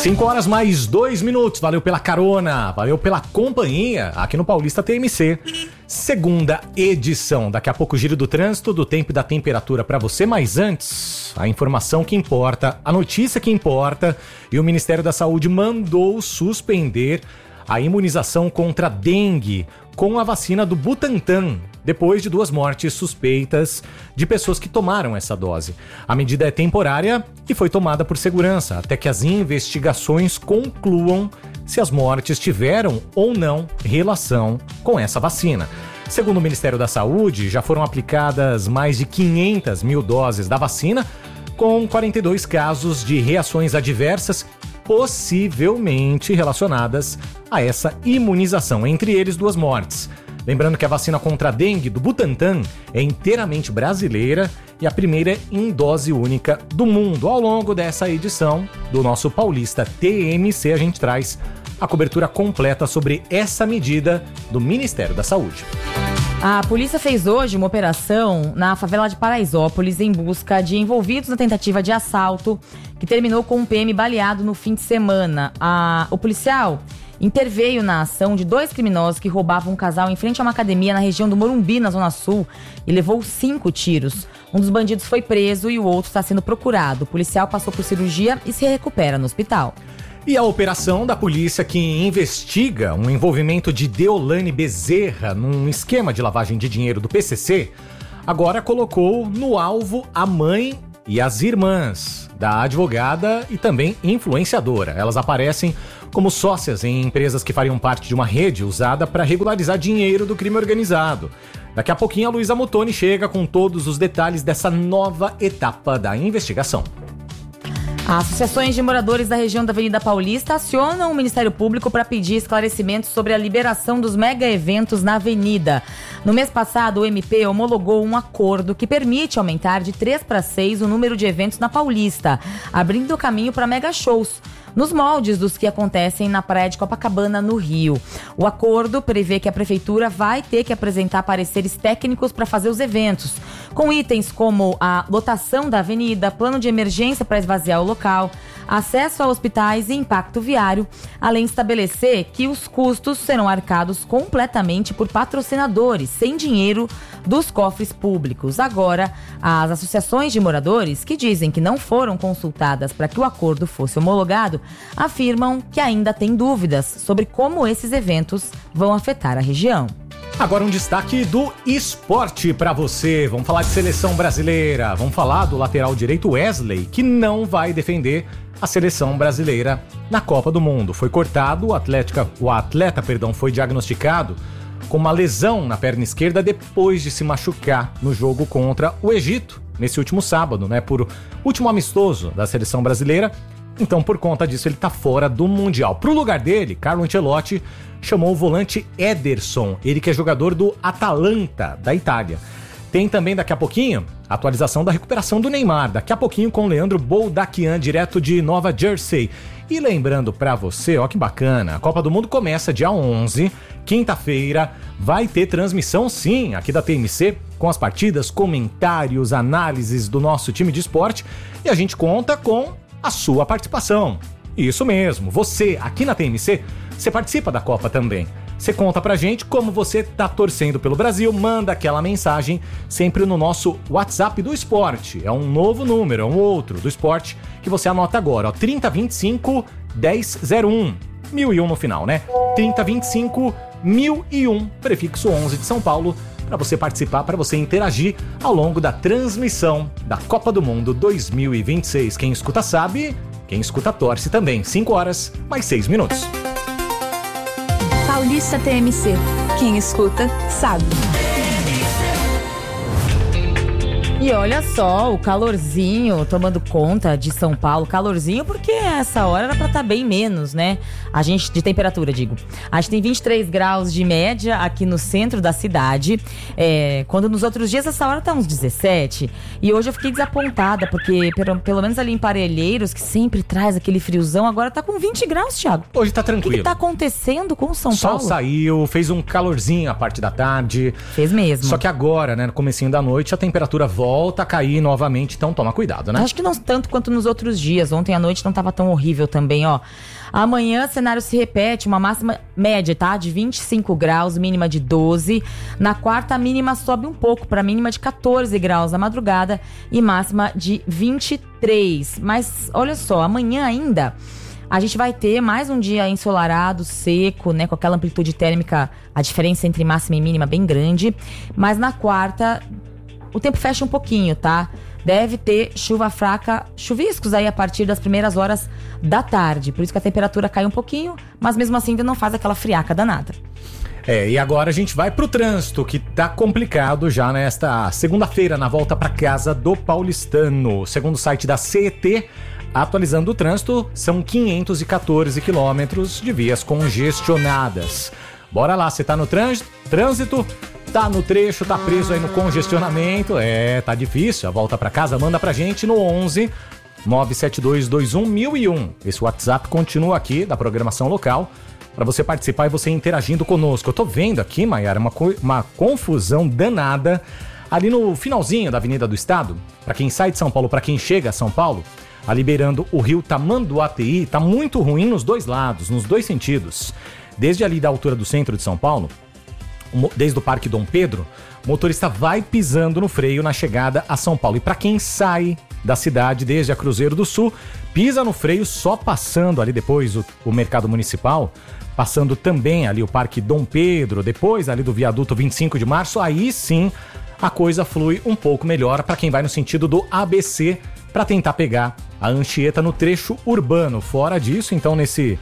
5 horas mais 2 minutos. Valeu pela carona, valeu pela companhia aqui no Paulista TMC. Segunda edição. Daqui a pouco o giro do trânsito, do tempo e da temperatura para você. Mas antes, a informação que importa, a notícia que importa. E o Ministério da Saúde mandou suspender a imunização contra a dengue com a vacina do Butantan, depois de 2 mortes suspeitas de pessoas que tomaram essa dose. A medida é temporária e foi tomada por segurança, até que as investigações concluam se as mortes tiveram ou não relação com essa vacina. Segundo o Ministério da Saúde, já foram aplicadas mais de 500 mil doses da vacina, com 42 casos de reações adversas possivelmente relacionadas a essa imunização, entre eles 2 mortes. Lembrando que a vacina contra a dengue do Butantan é inteiramente brasileira e a primeira em dose única do mundo. Ao longo dessa edição do nosso Paulista TMC, a gente traz a cobertura completa sobre essa medida do Ministério da Saúde. A polícia fez hoje uma operação na favela de Paraisópolis em busca de envolvidos na tentativa de assalto que terminou com um PM baleado no fim de semana. O policial interveio na ação de 2 criminosos que roubavam um casal em frente a uma academia na região do Morumbi, na Zona Sul, e levou 5 tiros. Um dos bandidos foi preso e o outro está sendo procurado. O policial passou por cirurgia e se recupera no hospital. E a operação da polícia que investiga um envolvimento de Deolane Bezerra num esquema de lavagem de dinheiro do PCC, agora colocou no alvo a mãe e as irmãs da advogada e também influenciadora. Elas aparecem como sócias em empresas que fariam parte de uma rede usada para regularizar dinheiro do crime organizado. Daqui a pouquinho a Luísa Motoni chega com todos os detalhes dessa nova etapa da investigação. Associações de moradores da região da Avenida Paulista acionam o Ministério Público para pedir esclarecimentos sobre a liberação dos mega-eventos na avenida. No mês passado, o MP homologou um acordo que permite aumentar de 3 para 6 o número de eventos na Paulista, abrindo o caminho para mega-shows, nos moldes dos que acontecem na praia de Copacabana, no Rio. O acordo prevê que a Prefeitura vai ter que apresentar pareceres técnicos para fazer os eventos, com itens como a lotação da avenida, plano de emergência para esvaziar o local, acesso a hospitais e impacto viário, além de estabelecer que os custos serão arcados completamente por patrocinadores, sem dinheiro dos cofres públicos. Agora, as associações de moradores, que dizem que não foram consultadas para que o acordo fosse homologado, afirmam que ainda têm dúvidas sobre como esses eventos vão afetar a região. Agora um destaque do esporte para você. Vamos falar de seleção brasileira. Vamos falar do lateral direito Wesley, que não vai defender a seleção brasileira na Copa do Mundo. Foi cortado, o atleta foi diagnosticado com uma lesão na perna esquerda depois de se machucar no jogo contra o Egito, nesse último sábado, por último amistoso da seleção brasileira. Então, por conta disso, ele está fora do Mundial. Pro lugar dele, Carlo Ancelotti chamou o volante Ederson, ele que é jogador do Atalanta, da Itália. Tem também, daqui a pouquinho, a atualização da recuperação do Neymar. Daqui a pouquinho com o Leandro Boldaquian, direto de Nova Jersey. E lembrando pra você, ó que bacana, a Copa do Mundo começa dia 11, quinta-feira. Vai ter transmissão, sim, aqui da TMC, com as partidas, comentários, análises do nosso time de esporte. E a gente conta com a sua participação. Isso mesmo, você aqui na TMC, você participa da Copa também. Você conta pra gente como você tá torcendo pelo Brasil, manda aquela mensagem sempre no nosso WhatsApp do esporte. É um novo número, é um outro do esporte que você anota agora, ó, 3025 1001, 1001 no final, né? 3025 1001, prefixo 11 de São Paulo, para você participar, para você interagir ao longo da transmissão da Copa do Mundo 2026. Quem escuta sabe, quem escuta torce também. 5 horas mais 6 minutos. Paulista TMC. Quem escuta, sabe. E olha só, o calorzinho tomando conta de São Paulo. Calorzinho porque essa hora era pra estar bem menos, né? A gente, de temperatura, digo. A gente tem 23 graus de média aqui no centro da cidade. Quando nos outros dias essa hora tá uns 17. E hoje eu fiquei desapontada, porque pelo menos ali em Parelheiros, que sempre traz aquele friozão, agora tá com 20 graus, Thiago. Hoje tá tranquilo. O que tá acontecendo com São Paulo? O sol saiu, fez um calorzinho a parte da tarde. Fez mesmo. Só que agora, né, no comecinho da noite, a temperatura volta volta a cair novamente, então toma cuidado, né? Acho que não tanto quanto nos outros dias. Ontem à noite não estava tão horrível também, ó. Amanhã o cenário se repete, uma máxima média, tá? De 25 graus, mínima de 12. Na quarta, a mínima sobe um pouco para mínima de 14 graus na madrugada e máxima de 23. Mas olha só, amanhã ainda a gente vai ter mais um dia ensolarado, seco, né? Com aquela amplitude térmica, a diferença entre máxima e mínima bem grande. Mas na quarta, o tempo fecha um pouquinho, tá? Deve ter chuva fraca, chuviscos aí a partir das primeiras horas da tarde. Por isso que a temperatura cai um pouquinho, mas mesmo assim ainda não faz aquela friaca danada. E agora a gente vai pro trânsito, que tá complicado já nesta segunda-feira, na volta pra casa do paulistano. Segundo o site da CET, atualizando o trânsito, são 514 quilômetros de vias congestionadas. Bora lá, você tá no trânsito, tá no trecho, tá preso aí no congestionamento, tá difícil, a volta pra casa, manda pra gente no 11 97221 1001. Esse WhatsApp continua aqui da programação local para você participar e você interagindo conosco. Eu tô vendo aqui, Maiara, uma confusão danada ali no finalzinho da Avenida do Estado, para quem sai de São Paulo, para quem chega a São Paulo, liberando o rio Tamanduateí, tá muito ruim nos dois lados, nos dois sentidos. Desde ali da altura do centro de São Paulo, desde o Parque Dom Pedro, o motorista vai pisando no freio na chegada a São Paulo. E para quem sai da cidade desde a Cruzeiro do Sul, pisa no freio só passando ali depois o Mercado Municipal, passando também ali o Parque Dom Pedro, depois ali do viaduto 25 de março, aí sim a coisa flui um pouco melhor para quem vai no sentido do ABC para tentar pegar a Anchieta no trecho urbano. Fora disso, então nesse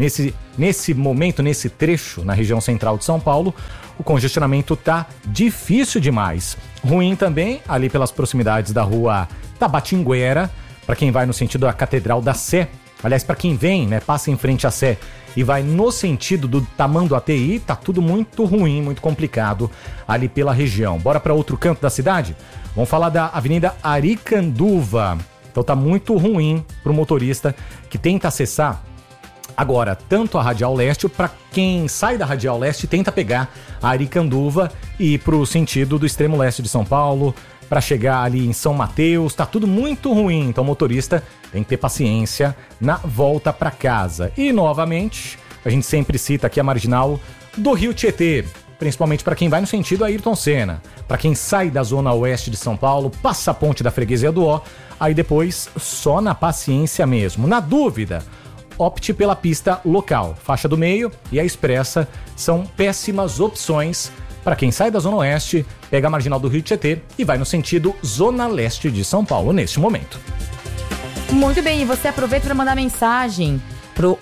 momento, nesse trecho na região central de São Paulo, o congestionamento tá difícil demais. Ruim também ali pelas proximidades da rua Tabatinguera, para quem vai no sentido da Catedral da Sé. Aliás, para quem vem, né, passa em frente à Sé e vai no sentido do Tamanduateí, tá tudo muito ruim, muito complicado ali pela região. Bora para outro canto da cidade? Vamos falar da Avenida Aricanduva. Então tá muito ruim pro motorista que tenta acessar agora tanto a Radial Leste, para quem sai da Radial Leste tenta pegar a Aricanduva e ir pro sentido do extremo leste de São Paulo, para chegar ali em São Mateus, tá tudo muito ruim, então o motorista tem que ter paciência na volta para casa. E novamente, a gente sempre cita aqui a marginal do Rio Tietê, principalmente para quem vai no sentido Ayrton Senna, para quem sai da zona oeste de São Paulo, passa a ponte da Freguesia do Ó, aí depois só na paciência mesmo. Na dúvida, opte pela pista local, faixa do meio e a expressa são péssimas opções para quem sai da Zona Oeste, pega a marginal do Rio Tietê e vai no sentido Zona Leste de São Paulo neste momento. Muito bem, e você aproveita para mandar mensagem pro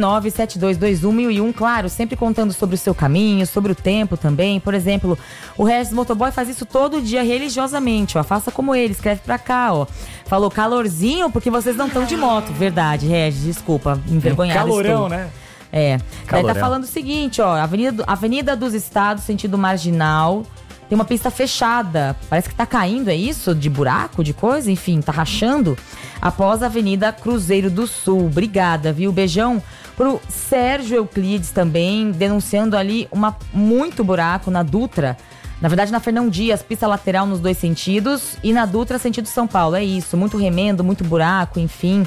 11972211001, claro, sempre contando sobre o seu caminho, sobre o tempo também. Por exemplo, o Regis Motoboy faz isso todo dia religiosamente, ó. Faça como ele, escreve pra cá, ó. Falou calorzinho porque vocês não estão de moto. Verdade, Regis, desculpa, envergonhado calorão, estou. Né? Daí tá falando o seguinte, ó, Avenida dos Estados, sentido marginal, tem uma pista fechada, parece que tá caindo, é isso? De buraco, de coisa, enfim, tá rachando, após a Avenida Cruzeiro do Sul. Obrigada, viu? Beijão pro Sérgio Euclides também, denunciando ali muito buraco na Dutra. Na verdade, na Fernão Dias, pista lateral nos dois sentidos, e na Dutra, sentido São Paulo. É isso, muito remendo, muito buraco, enfim.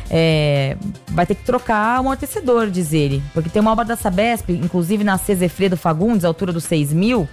Vai ter que trocar o amortecedor, diz ele. Porque tem uma obra da Sabesp, inclusive na Cezefredo Fagundes, altura dos 6.000.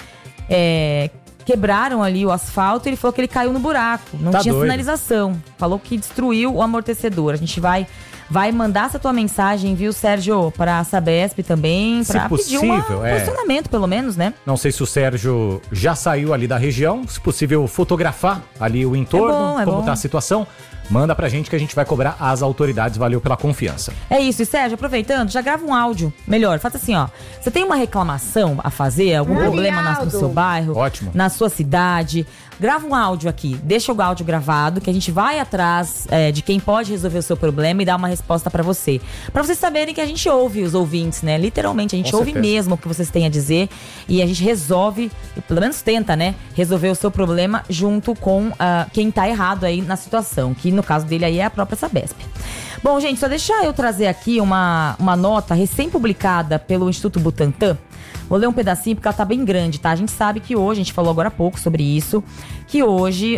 Quebraram ali o asfalto e ele falou que ele caiu no buraco. Não tinha sinalização. Falou que destruiu o amortecedor. A gente vai mandar essa tua mensagem, viu, Sérgio, para a Sabesp também, para pedir um posicionamento, pelo menos, né? Não sei se o Sérgio já saiu ali da região, se possível fotografar ali o entorno, como tá a situação. Manda pra gente que a gente vai cobrar as autoridades. Valeu pela confiança. É isso. E Sérgio, aproveitando, já grava um áudio. Melhor, faz assim, ó. Você tem uma reclamação a fazer, algum problema no seu bairro, ótimo, na sua cidade, grava um áudio aqui. Deixa o áudio gravado, que a gente vai atrás de quem pode resolver o seu problema e dar uma resposta pra você. Pra vocês saberem que a gente ouve os ouvintes, né? Literalmente, a gente ouve mesmo o que vocês têm a dizer e a gente resolve, pelo menos tenta, né? Resolver o seu problema junto com quem tá errado aí na situação. Que no caso dele aí é a própria Sabesp. Bom, gente, só deixa eu trazer aqui uma nota recém-publicada pelo Instituto Butantan. Vou ler um pedacinho porque ela tá bem grande, tá? A gente sabe que hoje, a gente falou agora há pouco sobre isso, que hoje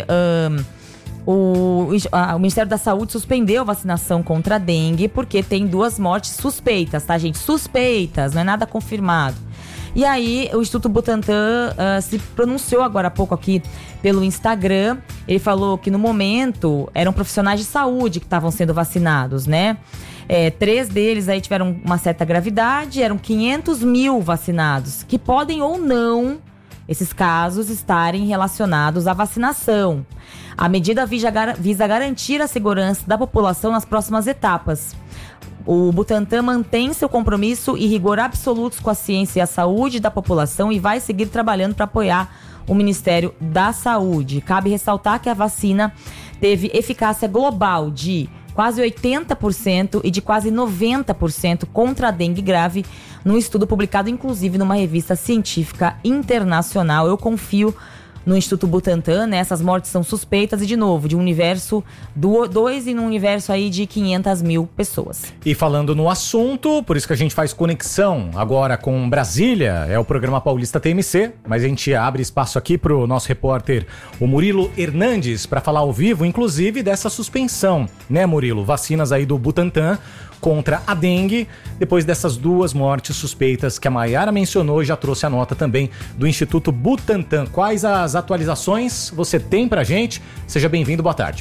o Ministério da Saúde suspendeu a vacinação contra a dengue porque tem 2 mortes suspeitas, tá, gente? Suspeitas, não é nada confirmado. E aí, o Instituto Butantan se pronunciou agora há pouco aqui pelo Instagram. Ele falou que no momento eram profissionais de saúde que estavam sendo vacinados, né? 3 deles aí tiveram uma certa gravidade, eram 500 mil vacinados, que podem ou não, esses casos, estarem relacionados à vacinação. A medida visa garantir a segurança da população nas próximas etapas. O Butantan mantém seu compromisso e rigor absolutos com a ciência e a saúde da população e vai seguir trabalhando para apoiar o Ministério da Saúde. Cabe ressaltar que a vacina teve eficácia global de quase 80% e de quase 90% contra a dengue grave, num estudo publicado inclusive numa revista científica internacional. Eu confio no Instituto Butantan, né? Essas mortes são suspeitas e, de novo, de um universo 2 e num universo aí de 500 mil pessoas. E falando no assunto, por isso que a gente faz conexão agora com Brasília, é o programa Paulista TMC, mas a gente abre espaço aqui pro nosso repórter, o Murilo Hernandes, para falar ao vivo, inclusive, dessa suspensão, né, Murilo? Vacinas aí do Butantan contra a dengue, depois dessas 2 mortes suspeitas que a Maiara mencionou e já trouxe a nota também do Instituto Butantan. Quais as atualizações você tem pra gente? Seja bem-vindo, boa tarde.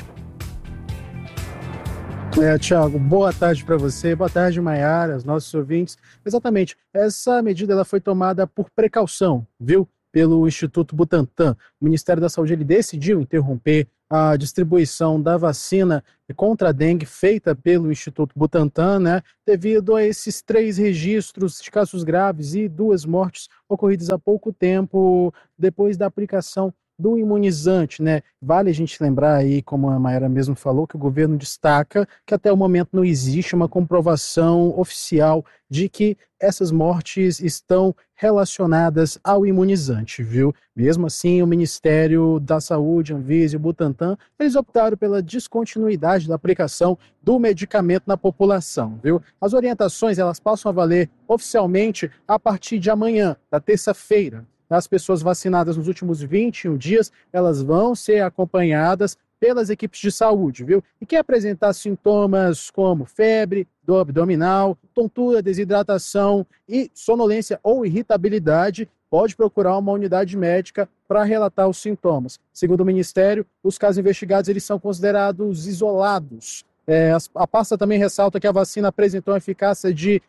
Thiago, boa tarde para você, boa tarde, Maiara, os nossos ouvintes. Exatamente, essa medida ela foi tomada por precaução, viu? Pelo Instituto Butantan. O Ministério da Saúde ele decidiu interromper a distribuição da vacina contra a dengue feita pelo Instituto Butantan, né, devido a esses 3 registros de casos graves e 2 mortes ocorridas há pouco tempo depois da aplicação do imunizante, né? Vale a gente lembrar aí, como a Maiara mesmo falou, que o governo destaca que até o momento não existe uma comprovação oficial de que essas mortes estão relacionadas ao imunizante, viu? Mesmo assim, o Ministério da Saúde, Anvisa e o Butantan, eles optaram pela descontinuidade da aplicação do medicamento na população, viu? As orientações, elas passam a valer oficialmente a partir de amanhã, da terça-feira. As pessoas vacinadas nos últimos 21 dias, elas vão ser acompanhadas pelas equipes de saúde, viu? E quem apresentar sintomas como febre, dor abdominal, tontura, desidratação e sonolência ou irritabilidade, pode procurar uma unidade médica para relatar os sintomas. Segundo o Ministério, os casos investigados eles são considerados isolados. A pasta também ressalta que a vacina apresentou uma eficácia de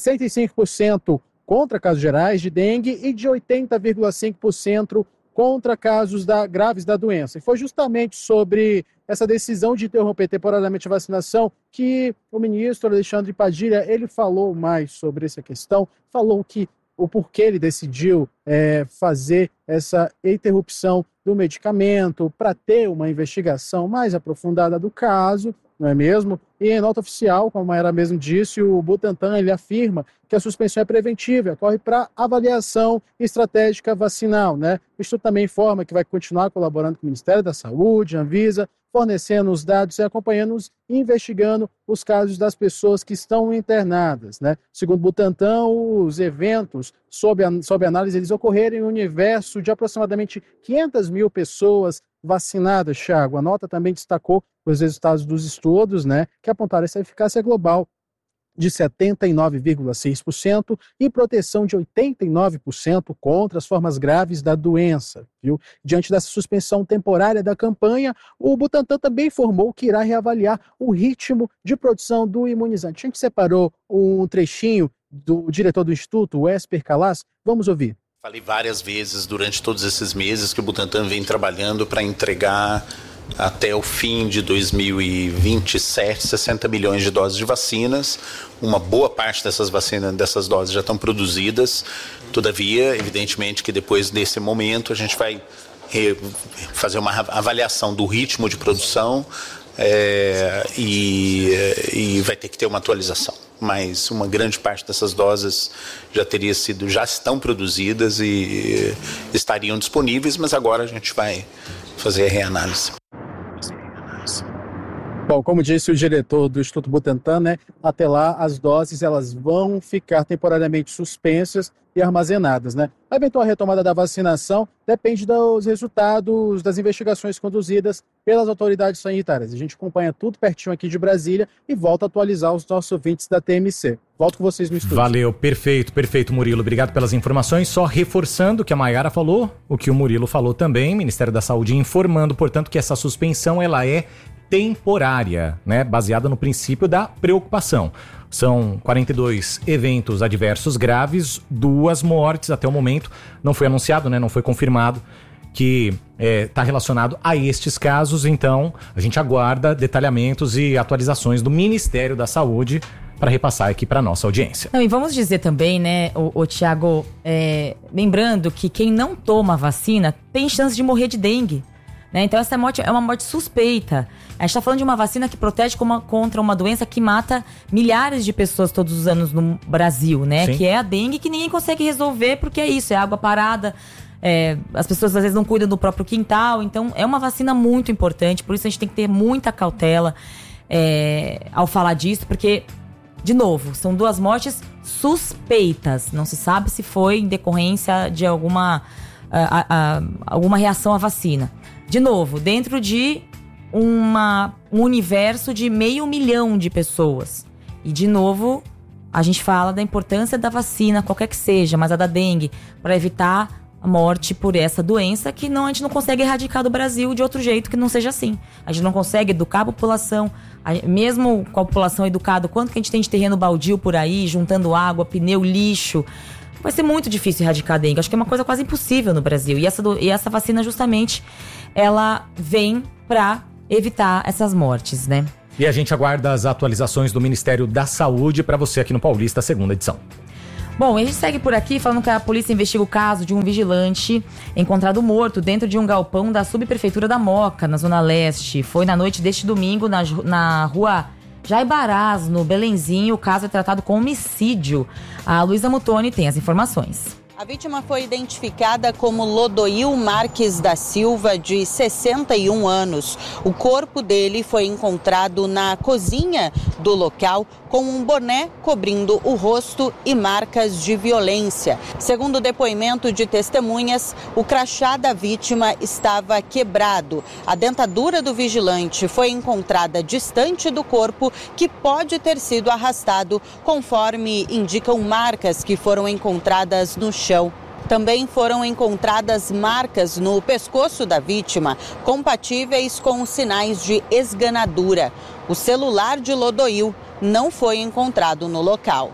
65% contra casos gerais de dengue e de 80,5% contra casos graves da doença. E foi justamente sobre essa decisão de interromper temporariamente a vacinação que o ministro Alexandre Padilha, ele falou mais sobre essa questão, falou que o porquê ele decidiu fazer essa interrupção do medicamento para ter uma investigação mais aprofundada do caso, não é mesmo? E em nota oficial, como a Maiara mesmo disse, o Butantan ele afirma que a suspensão é preventiva, ocorre para avaliação estratégica vacinal, né? O Instituto também informa que vai continuar colaborando com o Ministério da Saúde, Anvisa, fornecendo os dados e acompanhando e investigando os casos das pessoas que estão internadas, né? Segundo o Butantan, os eventos sob análise, eles ocorreram em um universo de aproximadamente 500 mil pessoas vacinadas, Thiago. A nota também destacou os resultados dos estudos, né, que apontaram essa eficácia global de 79,6% e proteção de 89% contra as formas graves da doença, viu? Diante dessa suspensão temporária da campanha, o Butantan também informou que irá reavaliar o ritmo de produção do imunizante. A gente separou um trechinho do diretor do Instituto, o Esper Calas. Vamos ouvir. Falei várias vezes durante todos esses meses que o Butantan vem trabalhando para entregar até o fim de 2027 60 milhões de doses de vacinas. Uma boa parte dessas doses já estão produzidas. Todavia, evidentemente que depois desse momento a gente vai fazer uma avaliação do ritmo de produção e vai ter que ter uma atualização. Mas uma grande parte dessas doses já estão produzidas e estariam disponíveis, mas agora a gente vai fazer a reanálise. Bom, como disse o diretor do Instituto Butantan, né, até lá as doses elas vão ficar temporariamente suspensas e armazenadas, né? A eventual retomada da vacinação depende dos resultados das investigações conduzidas pelas autoridades sanitárias. A gente acompanha tudo pertinho aqui de Brasília e volta a atualizar os nossos ouvintes da TMC. Volto com vocês no estúdio. Valeu, perfeito, Murilo. Obrigado pelas informações. Só reforçando o que a Maiara falou, o que o Murilo falou também, Ministério da Saúde informando, portanto, que essa suspensão ela é temporária, né? Baseada no princípio da preocupação. São 42 eventos adversos graves, 2 mortes até o momento. Não foi anunciado, né? Não foi confirmado que está relacionado a estes casos. Então, a gente aguarda detalhamentos e atualizações do Ministério da Saúde para repassar aqui para nossa audiência. Não, e vamos dizer também, né, o Tiago, lembrando que quem não toma vacina tem chance de morrer de dengue. Né? Então essa morte é uma morte suspeita. A gente está falando de uma vacina que protege contra uma doença que mata milhares de pessoas todos os anos no Brasil, né? Sim. Que é a dengue, que ninguém consegue resolver porque é isso, é água parada. As pessoas às vezes não cuidam do próprio quintal. Então é uma vacina muito importante. Por isso a gente tem que ter muita cautela ao falar disso, porque, de novo, são 2 mortes suspeitas. Não se sabe se foi em decorrência de alguma reação à vacina. De novo, dentro de um universo de 500 mil de pessoas. E, de novo, a gente fala da importância da vacina, qualquer que seja, mas a da dengue, para evitar a morte por essa doença que a gente não consegue erradicar do Brasil de outro jeito que não seja assim. A gente não consegue educar a população, mesmo com a população educada, quanto que a gente tem de terreno baldio por aí, juntando água, pneu, lixo. Vai ser muito difícil erradicar a dengue. Acho que é uma coisa quase impossível no Brasil. E essa vacina, justamente, ela vem para evitar essas mortes, né? E a gente aguarda as atualizações do Ministério da Saúde para você aqui no Paulista, segunda edição. Bom, a gente segue por aqui falando que a polícia investiga o caso de um vigilante encontrado morto dentro de um galpão da subprefeitura da Moca, na Zona Leste. Foi na noite deste domingo, na rua Jaibarás, no Belenzinho. O caso é tratado com homicídio. A Luísa Mutoni tem as informações. A vítima foi identificada como Lodoil Marques da Silva, de 61 anos. O corpo dele foi encontrado na cozinha do local com um boné cobrindo o rosto e marcas de violência. Segundo o depoimento de testemunhas, o crachá da vítima estava quebrado. A dentadura do vigilante foi encontrada distante do corpo, que pode ter sido arrastado, conforme indicam marcas que foram encontradas no chão. Também foram encontradas marcas no pescoço da vítima, compatíveis com sinais de esganadura. O celular de Lodoil não foi encontrado no local.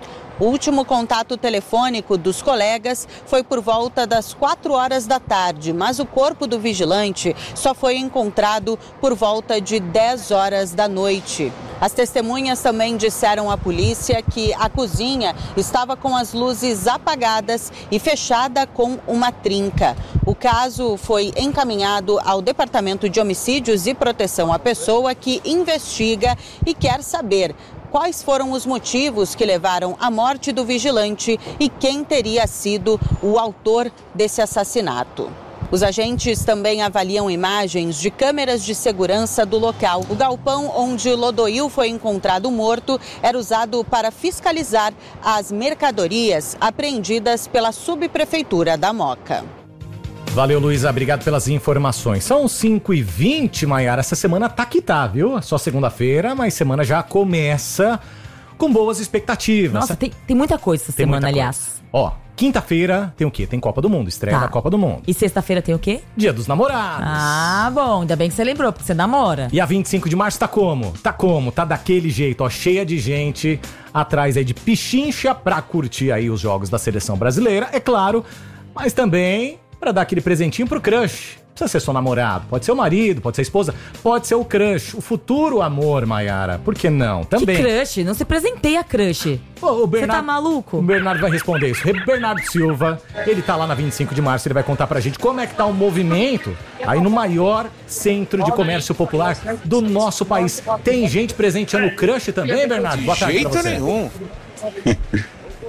O último contato telefônico dos colegas foi por volta das 4 horas da tarde, mas o corpo do vigilante só foi encontrado por volta de 10 horas da noite. As testemunhas também disseram à polícia que a cozinha estava com as luzes apagadas e fechada com uma trinca. O caso foi encaminhado ao Departamento de Homicídios e Proteção à Pessoa, que investiga e quer saber quais foram os motivos que levaram à morte do vigilante e quem teria sido o autor desse assassinato. Os agentes também avaliam imagens de câmeras de segurança do local. O galpão onde Lodoil foi encontrado morto era usado para fiscalizar as mercadorias apreendidas pela subprefeitura da Moca. Valeu, Luísa, obrigado pelas informações. São 5h20, Maiara. Essa semana tá que tá, viu? É só segunda-feira, mas semana já começa com boas expectativas. Nossa, tem muita coisa essa semana, aliás. Ó, quinta-feira tem o quê? Tem Copa do Mundo, estreia da Copa do Mundo. E sexta-feira tem o quê? Dia dos Namorados. Ah, bom, ainda bem que você lembrou, porque você namora. E a 25 de março tá como? Tá daquele jeito, ó, cheia de gente atrás aí de pichincha pra curtir aí os jogos da seleção brasileira, é claro, mas também pra dar aquele presentinho pro crush. Não precisa ser seu namorado, pode ser o marido, pode ser a esposa, pode ser o crush, o futuro amor, Maiara. Por que não? Também. Que crush? Não se presenteia crush. Você tá maluco? O Bernardo vai responder isso. Bernardo Silva, ele tá lá na 25 de março, ele vai contar pra gente como é que tá o movimento aí no maior centro de comércio popular do nosso país. Tem gente presenteando o crush também, Bernardo? Boa tarde pra você. De jeito nenhum.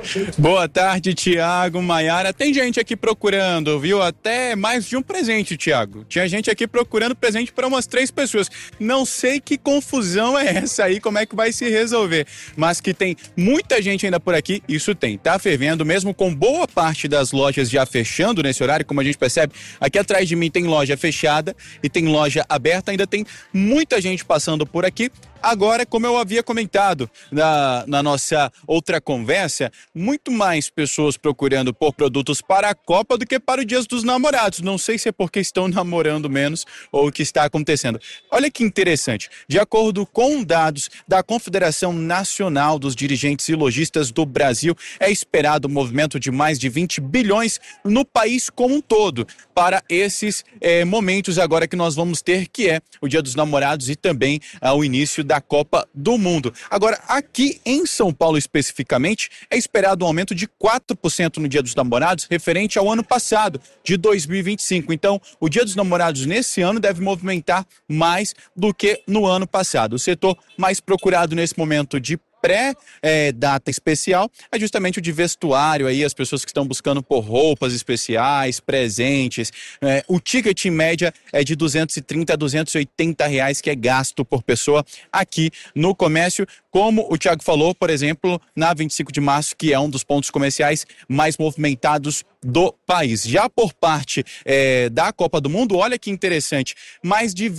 Boa tarde, Tiago, Maiara. Tem gente aqui procurando, viu? Até mais de um presente, Tiago. Tinha gente aqui procurando presente para umas 3 pessoas. Não sei que confusão é essa aí, como é que vai se resolver. Mas que tem muita gente ainda por aqui, isso tem. Tá fervendo, mesmo com boa parte das lojas já fechando nesse horário, como a gente percebe. Aqui atrás de mim tem loja fechada e tem loja aberta. Ainda tem muita gente passando por aqui. Agora, como eu havia comentado na nossa outra conversa, muito mais pessoas procurando por produtos para a Copa do que para o Dia dos Namorados. Não sei se é porque estão namorando menos ou o que está acontecendo. Olha que interessante. De acordo com dados da Confederação Nacional dos Dirigentes e Lojistas do Brasil, é esperado um movimento de mais de 20 bilhões no país como um todo para esses momentos agora que nós vamos ter, que é o Dia dos Namorados e também o início da Copa do Mundo. Agora, aqui em São Paulo especificamente, é esperado um aumento de 4% no Dia dos Namorados, referente ao ano passado, de 2025. Então, o Dia dos Namorados nesse ano deve movimentar mais do que no ano passado. O setor mais procurado nesse momento de pré-data especial é justamente o de vestuário, aí as pessoas que estão buscando por roupas especiais, presentes. O ticket em média é de R$230 a R$280 que é gasto por pessoa aqui no comércio. Como o Thiago falou, por exemplo, na 25 de março, que é um dos pontos comerciais mais movimentados do país. Já por parte da Copa do Mundo, olha que interessante, mais de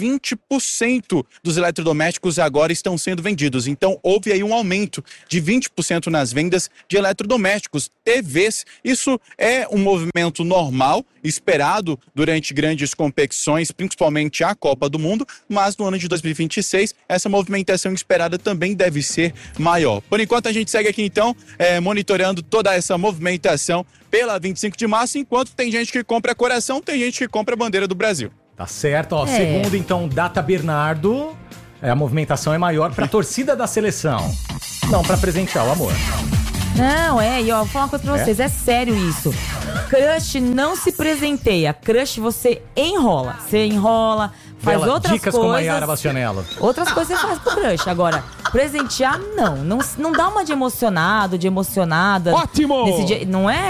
20% dos eletrodomésticos agora estão sendo vendidos. Então, houve aí um aumento de 20% nas vendas de eletrodomésticos, TVs. Isso é um movimento normal, esperado durante grandes competições, principalmente a Copa do Mundo, mas no ano de 2026, essa movimentação esperada também deve ser maior. Por enquanto, a gente segue aqui, então, monitorando toda essa movimentação pela 25 de março, enquanto tem gente que compra coração, tem gente que compra a bandeira do Brasil. Tá certo, ó. Segundo, então, Data Bernardo, a movimentação é maior pra torcida da seleção. Não pra presentear o amor. Não, e ó, vou falar uma coisa pra vocês, é sério isso. Crush não se presenteia, crush você enrola. Você enrola, faz outras dicas coisas. com Maiara Bastianello. Outras coisas você faz pro crush. Agora, presentear, não dá uma de emocionado, de emocionada. Ótimo! Nesse dia, não é?